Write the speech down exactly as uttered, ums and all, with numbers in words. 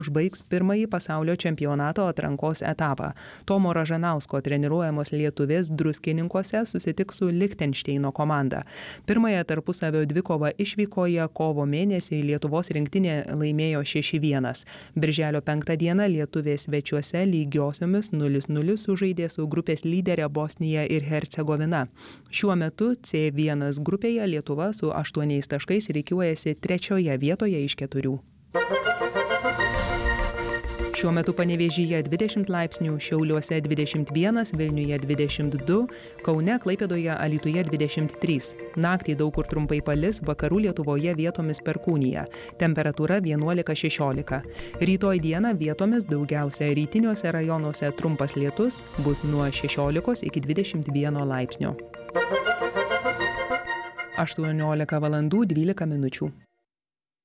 užbaigs pirmąjį pasaulio čempionato atrankos etapą. Tomo Ražanausko treniruojamos lietuvės Druskininkuose susitiks su Lichtenšteino komanda. Pirmąją tarpusavio dvikovą išvykoje kovo mėnesį Lietuvos rinktinė laimėjo šeši vienas. Birželio penktą dieną lietuvės svečiuose lygiosiomis nulis nulis sužaidė su grupės lyderė Bosnija ir Hercegovina. Šiuo metu C vienas grupėje Lietuva su aštuoniais taškais rikiuojasi trečioje vietoje iš keturių. Šiuo metu Panevėžyje dvidešimt laipsnių, Šiauliuose dvidešimt vienas, Vilniuje dvidešimt du, Kaune, Klaipėdoje, Alytuje dvidešimt trys. Naktį daug kur trumpai palis, vakarų Lietuvoje vietomis perkūnija. Temperatūra vienuolika šešiolika. Rytoj dieną vietomis daugiausia rytiniuose rajonuose trumpas lietus, bus nuo šešiolikos iki dvidešimt vieno laipsnio. aštuoniolika valandų dvylika minučių.